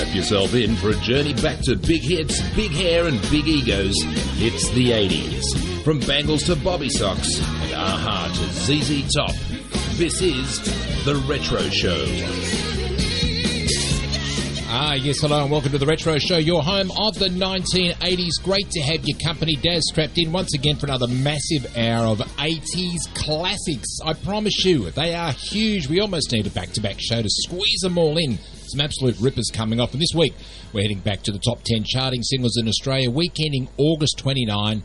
Strap yourself in for a journey back to big hits, big hair and big egos. It's the 80s. From Bangles to Bobby Socks and Aha to ZZ Top. This is The Retro Show. Yes, hello and welcome to The Retro Show, your home of the 1980s. Great to have your company. Daz strapped in once again for another massive hour of 80s classics. I promise you, they are huge. We almost need a back-to-back show to squeeze them all in. Some absolute rippers coming off. And this week, we're heading back to the top 10 charting singles in Australia, week ending August 29,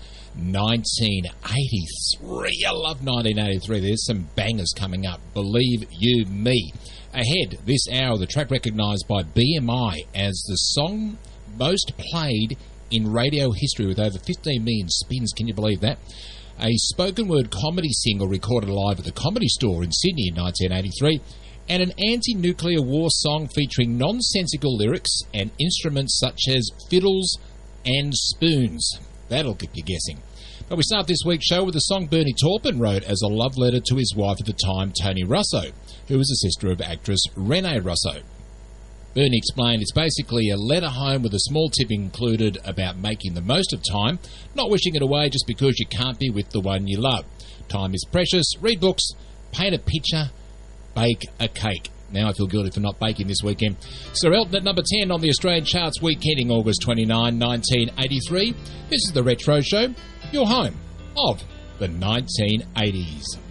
1983. I love 1983. There's some bangers coming up, believe you me. Ahead this hour, the track recognised by BMI as the song most played in radio history with over 15 million spins. Can you believe that? A spoken word comedy single recorded live at the Comedy Store in Sydney in 1983, and an anti-nuclear war song featuring nonsensical lyrics and instruments such as fiddles and spoons. That'll keep you guessing. But we start this week's show with a song Bernie Taupin wrote as a love letter to his wife at the time, Toni Russo, who was the sister of actress Renee Russo. Bernie explained it's basically a letter home with a small tip included about making the most of time, not wishing it away just because you can't be with the one you love. Time is precious. Read books, paint a picture, bake a cake. Now I feel guilty for not baking this weekend. Sir Elton at number 10 on the Australian charts, week ending August 29, 1983. This is The Retro Show, your home of the 1980s.